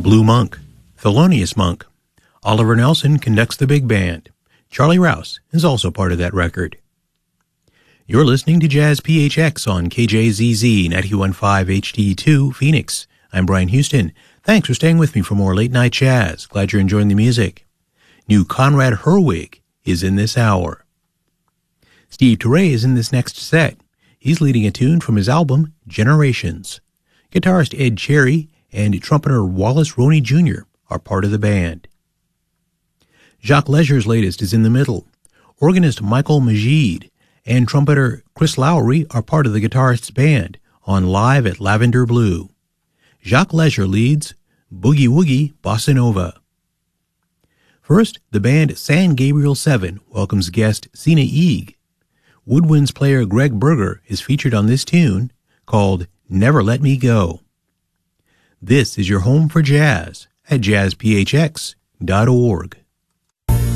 Blue Monk, Thelonious Monk. Oliver Nelson conducts the big band. Charlie Rouse is also part of that record. You're listening to Jazz PHX on KJZZ 91.5 HD2 Phoenix. I'm Brian Houston. Thanks for staying with me for more late night jazz. Glad you're enjoying the music. New Conrad Herwig is in this hour. Steve Turre is in this next set. He's leading a tune from his album Generations. Guitarist Ed Cherry and trumpeter Wallace Roney Jr. are part of the band. Jacques Leisure's latest is in the middle. Organist Michael Majid and trumpeter Chris Lowry are part of the guitarist's band on Live at Lavender Blue. Jacques Leisure leads Boogie Woogie Bossa Nova. First, the band San Gabriel 7 welcomes guest Sina Eeg. Woodwinds player Greg Berger is featured on this tune called Never Let Me Go. This is your home for jazz at jazzphx.org.